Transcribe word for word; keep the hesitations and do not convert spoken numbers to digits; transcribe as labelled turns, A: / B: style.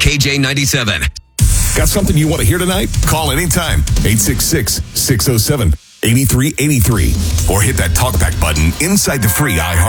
A: K J ninety-seven.
B: Got something you want to hear tonight? Call anytime. eight six six, six oh seven, eight three eight three. Or hit that talkback button inside the free iHeart